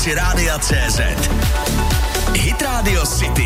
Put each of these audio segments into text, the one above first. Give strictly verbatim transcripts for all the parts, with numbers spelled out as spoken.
aplikaci Rádia C Z. Hit Radio City.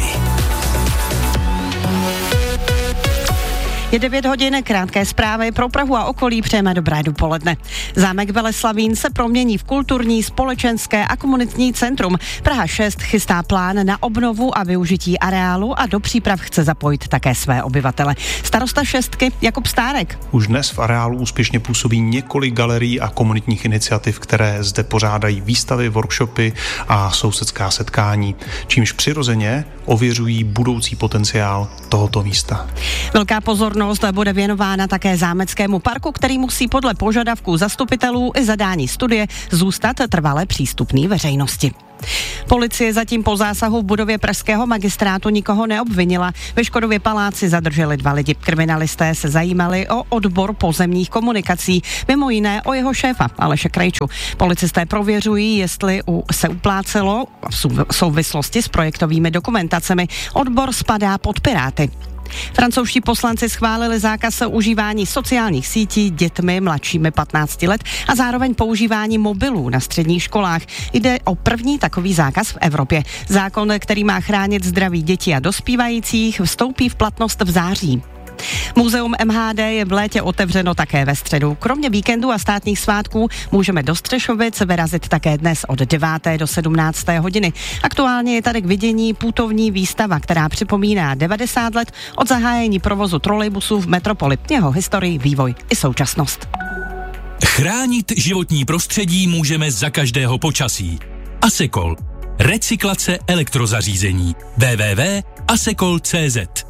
Je devět hodin, krátké zprávy pro Prahu a okolí, přejeme dobré dopoledne. Zámek Veleslavín se promění v kulturní, společenské a komunitní centrum. Praha šest chystá plán na obnovu a využití areálu a do příprav chce zapojit také své obyvatele. Starosta šestky Jakub Stárek. Už dnes v areálu úspěšně působí několik galerií a komunitních iniciativ, které zde pořádají výstavy, workshopy a sousedská setkání, čímž přirozeně ověřují budoucí potenciál tohoto místa. Velká pozornost bude věnována také zámeckému parku, který musí podle požadavků zastupitelů i zadání studie zůstat trvale přístupný veřejnosti. Policie zatím po zásahu v budově pražského magistrátu nikoho neobvinila. Ve Škodově paláci zadrželi dva lidi. Kriminalisté se zajímali o odbor pozemních komunikací, mimo jiné o jeho šéfa Aleše Krejču. Policisté prověřují, jestli u, se uplácelo v souvislosti s projektovými dokumentacemi. Odbor spadá pod Piráty. Francouzští poslanci schválili zákaz užívání sociálních sítí dětmi mladšími patnácti let a zároveň používání mobilů na středních školách. Jde o první takový zákaz v Evropě. Zákon, který má chránit zdraví dětí a dospívajících, vstoupí v platnost v září. Muzeum M H D je v létě otevřeno také ve středu. Kromě víkendu a státních svátků můžeme do Střešovic vyrazit také dnes od deváté do sedmnácté hodiny. Aktuálně je tady k vidění putovní výstava, která připomíná devadesát let od zahájení provozu trolejbusů v metropoli, jeho historii, vývoj i současnost. Chránit životní prostředí můžeme za každého počasí. Asekol. Recyklace elektrozařízení. w w w tečka asekol tečka c z.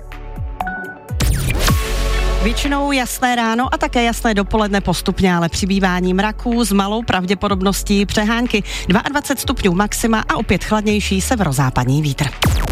Většinou jasné ráno a také jasné dopoledne postupně, ale přibývání mraků s malou pravděpodobností přehánky. dvacet dva stupňů maxima a opět chladnější severozápadní vítr.